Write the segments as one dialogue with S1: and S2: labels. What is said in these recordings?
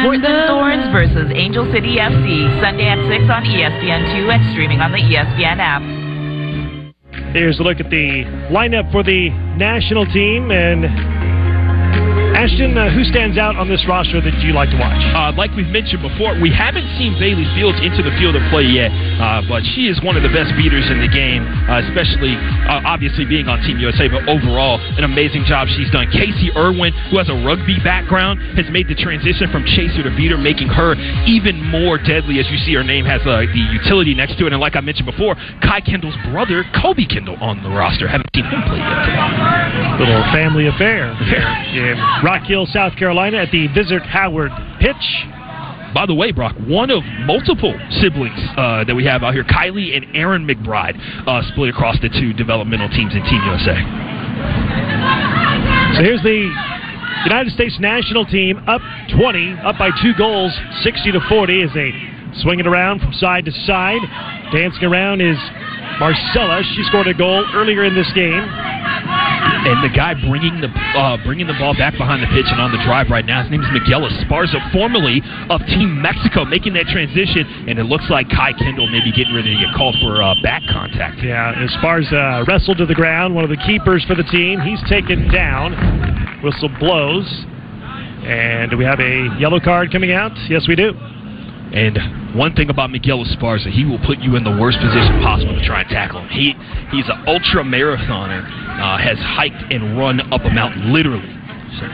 S1: Portland Thorns versus Angel City FC, Sunday at 6 on ESPN2 and streaming on the ESPN app.
S2: Here's a look at the lineup for the national team. And Ashton, who stands out on this roster that you like to watch?
S3: Like we've mentioned before, we haven't seen Bailey Fields into the field of play yet, but she is one of the best beaters in the game, especially obviously being on Team USA, but overall, an amazing job she's done. Casey Irwin, who has a rugby background, has made the transition from chaser to beater, making her even more deadly as you see her name has the utility next to it. And like I mentioned before, Kai Kendall's brother, Kobe Kendall, on the roster. Haven't seen him play yet today.
S2: Little family affair there in Rock Hill, South Carolina at the Visit Howard pitch.
S3: By the way, Brock, one of multiple siblings that we have out here, Kylie and Aaron McBride, split across the two developmental teams in Team USA.
S2: So here's the United States national team up 20, up by 2 goals, 60-40 as they swing it around from side to side. Dancing around is Marcella. She scored a goal earlier in this game.
S3: And the guy bringing the ball back behind the pitch and on the drive right now, his name is Miguel Esparza, formerly of Team Mexico, making that transition. And it looks like Kai Kendall may be getting ready to get called for back contact.
S2: Yeah, Esparza wrestled to the ground, one of the keepers for the team. He's taken down. Whistle blows. And do we have a yellow card coming out? Yes, we do.
S3: And one thing about Miguel Esparza, he will put you in the worst position possible to try and tackle him. He's an ultra marathoner, has hiked and run up a mountain, literally. So.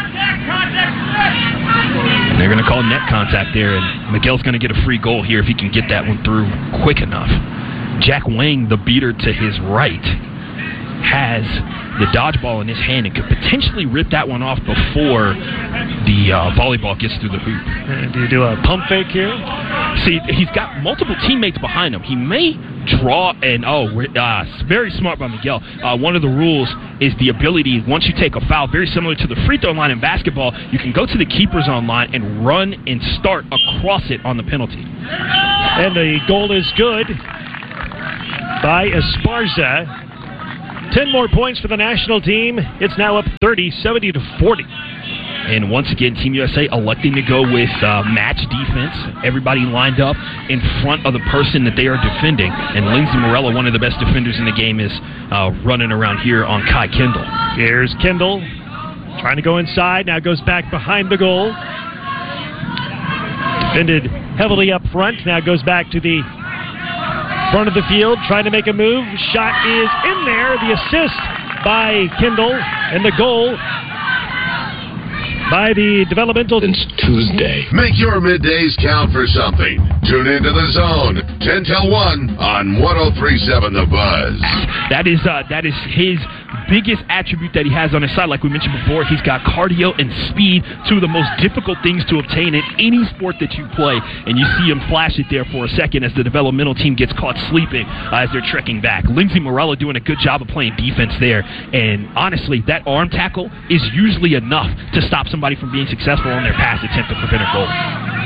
S3: And they're going to call net contact there, and Miguel's going to get a free goal here if he can get that one through quick enough. Jack Wang, the beater to his right, has the dodgeball in his hand and could potentially rip that one off before the volleyball gets through the hoop.
S2: And do you do a pump fake here?
S3: See, he's got multiple teammates behind him. He may draw and, very smart by Miguel. One of the rules is the ability, once you take a foul, very similar to the free throw line in basketball, you can go to the keeper's on line and run and start across it on the penalty.
S2: And the goal is good by Esparza. 10 more points for the national team. It's now up 70-40.
S3: And once again, Team USA electing to go with match defense. Everybody lined up in front of the person that they are defending. And Lindsay Morella, one of the best defenders in the game, is running around here on Kai Kendall.
S2: Here's Kendall trying to go inside. Now goes back behind the goal. Defended heavily up front. Now goes back to the front of the field, trying to make a move. Shot is in there. The assist by Kendall, and the goal by the developmental.
S4: Since Tuesday.
S5: Make your middays count for something. Tune into The Zone, 10 till 1 on 103.7 The Buzz.
S3: That is his biggest attribute that he has on his side. Like we mentioned before, he's got cardio and speed, two of the most difficult things to obtain in any sport that you play. And you see him flash it there for a second as the developmental team gets caught sleeping as they're trekking back. Lindsay Morella doing a good job of playing defense there. And honestly, that arm tackle is usually enough to stop somebody from being successful on their pass attempt to prevent a goal.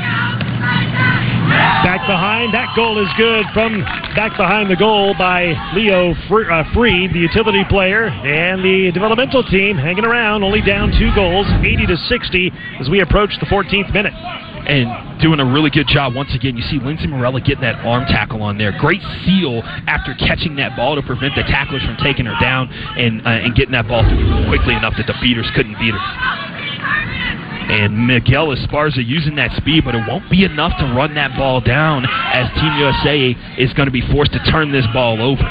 S2: Back behind, that goal is good from back behind the goal by Leo Freed, the utility player, and the developmental team hanging around, only down 2 goals, 80-60 as we approach the 14th minute.
S3: And doing a really good job. Once again, you see Lindsay Morella getting that arm tackle on there. Great seal after catching that ball to prevent the tacklers from taking her down and getting that ball through quickly enough that the beaters couldn't beat her. And Miguel Esparza using that speed, but it won't be enough to run that ball down as Team USA is going to be forced to turn this ball over.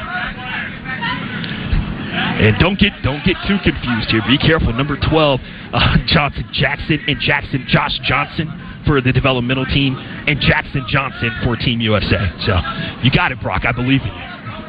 S3: And don't get too confused here. Be careful. Number 12, Josh Johnson for the developmental team, and Jackson Johnson for Team USA. So you got it, Brock. I believe in you.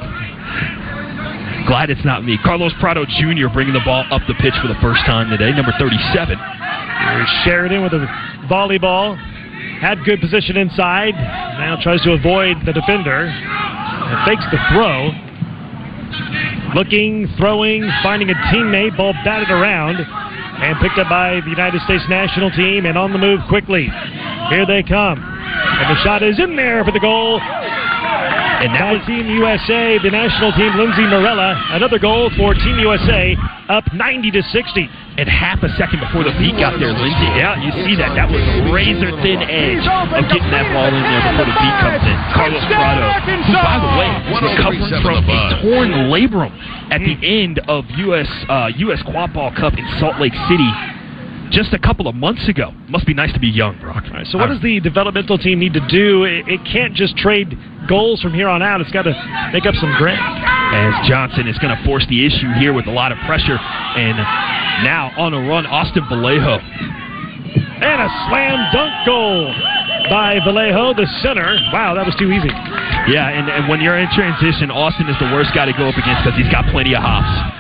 S3: Glad it's not me. Carlos Prado Jr. bringing the ball up the pitch for the first time today, number 37.
S2: Here's Sheridan with a volleyball. Had good position inside. Now tries to avoid the defender. And fakes the throw. Looking, throwing, finding a teammate. Ball batted around. And picked up by the United States national team. And on the move quickly. Here they come. And the shot is in there for the goal. And now Team USA, the national team, Lindsay Morella. Another goal for Team USA, up 90-60.
S3: and half a second before the beat got there, Lindsay. Yeah, you see that. That was a razor-thin edge of getting that ball in there before the beat comes in. Carlos Prado, who, by the way, recovering from a torn labrum at the end of U.S. Quad Ball Cup in Salt Lake City just a couple of months ago. Must be nice to be young, Brock.
S2: All right, so what does the developmental team need to do? It can't just trade goals from here on out. It's got to make up some ground.
S3: As Johnson is going to force the issue here with a lot of pressure. And now on a run, Austin Vallejo.
S2: And a slam dunk goal by Vallejo, the center. Wow, that was too easy.
S3: Yeah, and when you're in transition, Austin is the worst guy to go up against because he's got plenty of hops.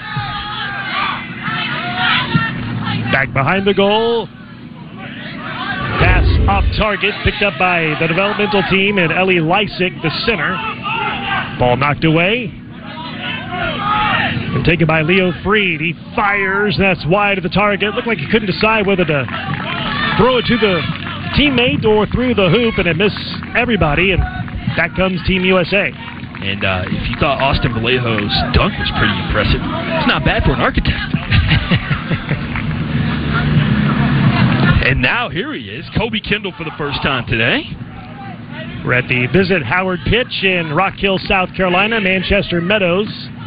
S2: Back behind the goal. Pass off target, picked up by the developmental team and Ellie Lysick, the center. Ball knocked away. And taken by Leo Freed. He fires, and that's wide of the target. Looked like he couldn't decide whether to throw it to the teammate or through the hoop, and it missed everybody, and back comes Team USA.
S3: And if you thought Austin Vallejo's dunk was pretty impressive, it's not bad for an architect. And now here he is, Kobe Kendall for the first time today.
S2: We're at the Visit Howard pitch in Rock Hill, South Carolina, Manchester Meadows.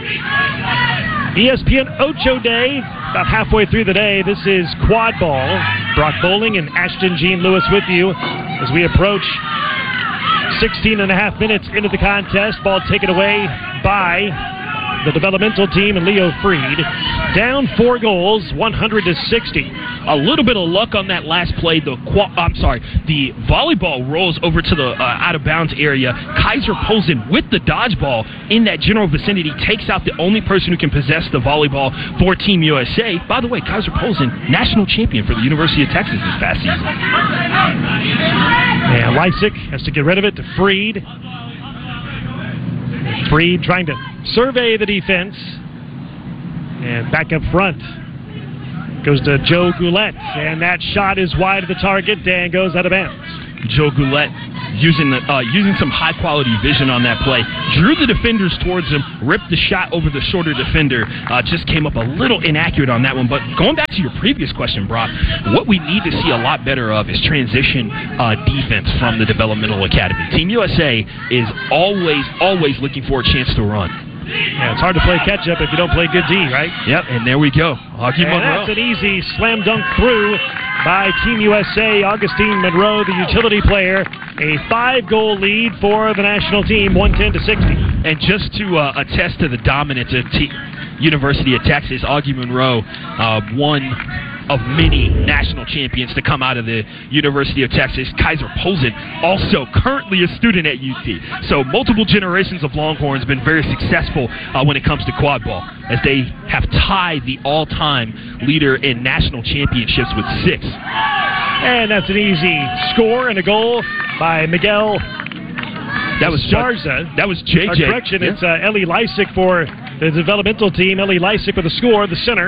S2: ESPN Ocho Day, about halfway through the day. This is Quad Ball. Brock Bowling and Ashton Jean Lewis with you as we approach 16 and a half minutes into the contest. Ball taken away by the developmental team and Leo Freed. Down 4 goals, 100-60.
S3: A little bit of luck on that last play. The volleyball rolls over to the out-of-bounds area. Kaiser Polzin with the dodgeball in that general vicinity takes out the only person who can possess the volleyball for Team USA. By the way, Kaiser Polzin, national champion for the University of Texas this past season.
S2: And Lysick has to get rid of it to Freed. Freed trying to survey the defense. And back up front goes to Joe Goulette, and that shot is wide of the target and goes out of bounds.
S3: Joe Goulette using some high-quality vision on that play. Drew the defenders towards him, ripped the shot over the shorter defender. Just came up a little inaccurate on that one. But going back to your previous question, Brock, what we need to see a lot better of is transition defense from the developmental academy. Team USA is always looking for a chance to run.
S2: Yeah, it's hard to play catch-up if you don't play good D, right?
S3: Yep, and there we go.
S2: That's an easy slam dunk through by Team USA. Augustine Monroe, the utility player, a 5-goal lead for the national team, 110-60.
S3: And just to attest to the dominance of University of Texas, Augie Monroe won of many national champions to come out of the University of Texas. Kaiser Polzin, also currently a student at UT. So multiple generations of Longhorns been very successful when it comes to quad ball, as they have tied the all-time leader in national championships with 6.
S2: And that's an easy score and a goal by Miguel.
S3: That was
S2: Jarza.
S3: That was JJ.
S2: Correction, yeah. It's Ellie Lysick for the developmental team. Ellie Lysick with the score, the center.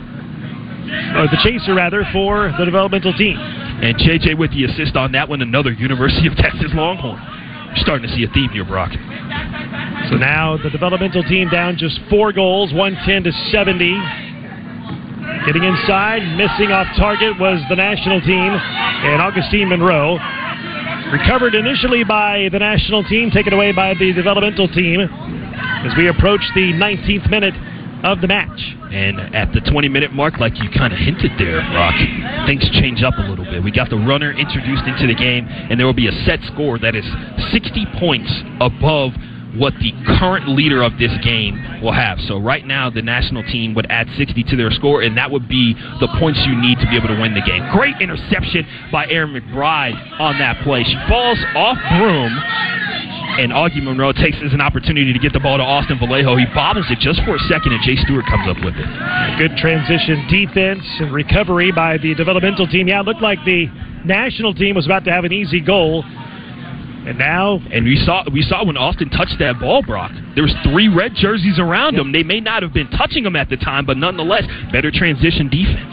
S2: Or the chaser, rather, for the developmental team.
S3: And JJ with the assist on that one, another University of Texas Longhorn. You're starting to see a theme here, Brock.
S2: So now the developmental team down just 4 goals, 110-70. Getting inside, missing off target was the national team and Augustine Monroe. Recovered initially by the national team, taken away by the developmental team as we approach the 19th minute of the match.
S3: And at the 20-minute mark, like you kind of hinted there, Brock, things change up a little bit. We got the runner introduced into the game, and there will be a set score that is 60 points above what the current leader of this game will have. So right now, the national team would add 60 to their score, and that would be the points you need to be able to win the game. Great interception by Erin McBride on that play. She falls off broom, and Augie Monroe takes it as an opportunity to get the ball to Austin Vallejo. He bobbles it just for a second, and Jay Stewart comes up with it.
S2: Good transition defense and recovery by the developmental team. Yeah, it looked like the national team was about to have an easy goal. And now...
S3: And we saw when Austin touched that ball, Brock, there was 3 red jerseys around him. They may not have been touching him at the time, but nonetheless, better transition defense.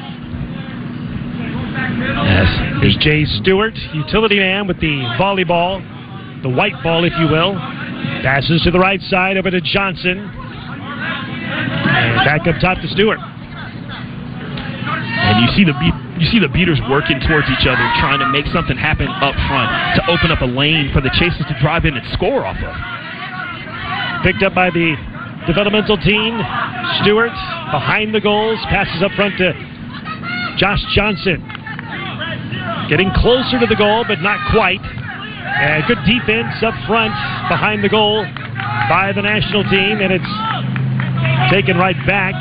S2: Yes. There's Jay Stewart, utility man with the volleyball, the white ball, if you will. Passes to the right side over to Johnson. And back up top to Stewart.
S3: And you see the beaters working towards each other, trying to make something happen up front to open up a lane for the Chasers to drive in and score off of.
S2: Picked up by the developmental team. Stewart behind the goals, passes up front to Josh Johnson. Getting closer to the goal, but not quite. Good defense up front behind the goal by the national team, and it's taken right back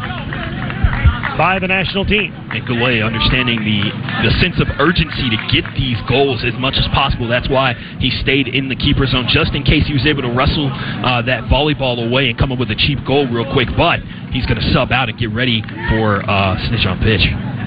S2: by the national team.
S3: And Goulet understanding the sense of urgency to get these goals as much as possible. That's why he stayed in the keeper zone, just in case he was able to wrestle that volleyball away and come up with a cheap goal real quick. But he's going to sub out and get ready for snitch on pitch.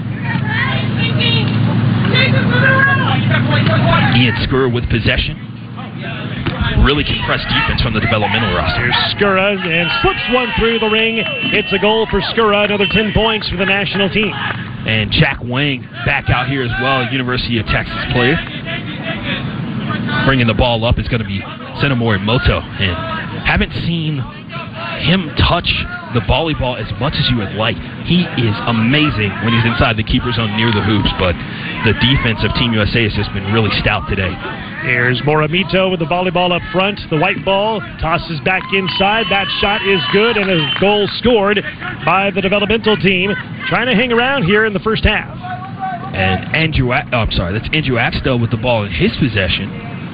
S3: Ian Skura with possession. Really compressed defense from the developmental roster.
S2: Here's Skura and slips one through the ring. It's a goal for Skura. Another 10 points for the national team.
S3: And Jack Wang back out here as well, University of Texas player. Bringing the ball up is going to be Senomori Moto. And haven't seen him touch the volleyball as much as you would like. He is amazing when he's inside the keeper zone near the hoops, but the defense of Team USA has just been really stout today.
S2: Here's Moramito with the volleyball up front. The white ball tosses back inside. That shot is good, and a goal scored by the developmental team. Trying to hang around here in the first half.
S3: And that's Andrew Axtell with the ball in his possession.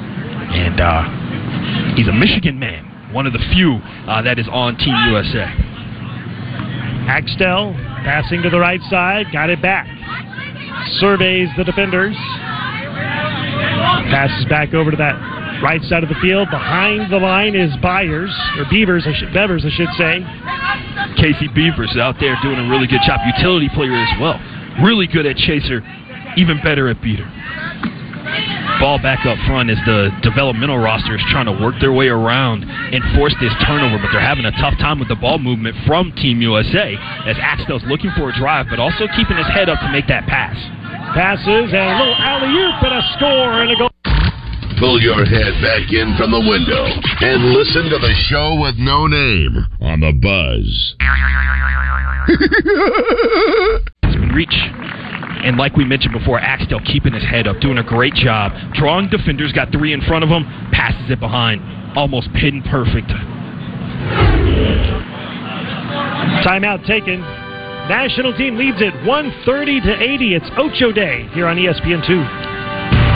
S3: And he's a Michigan man. One of the few that is on Team USA.
S2: Axtell passing to the right side, got it back. Surveys the defenders. Passes back over to that right side of the field. Behind the line is Beavers, I should say.
S3: Casey Beavers out there doing a really good job. Utility player as well. Really good at chaser, even better at beater. Ball back up front as the developmental roster is trying to work their way around and force this turnover, but they're having a tough time with the ball movement from Team USA as Axtell's looking for a drive, but also keeping his head up to make that pass.
S2: Passes and a little alley-oop and a score and a goal.
S5: Pull your head back in from the window and listen to the show with no name on the Buzz.
S3: It's been reach. And like we mentioned before, Axtell keeping his head up, doing a great job. Drawing defenders, got three in front of him, passes it behind. Almost pin perfect.
S2: Timeout taken. National team leads it 130-80. It's Ocho Day here on ESPN2.